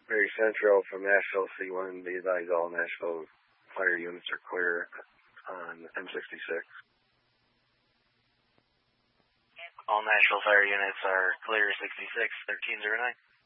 Mary Central from Nashville C1. Be advised all Nashville fire units are clear on M66. All Nashville fire units are clear 66, 1309.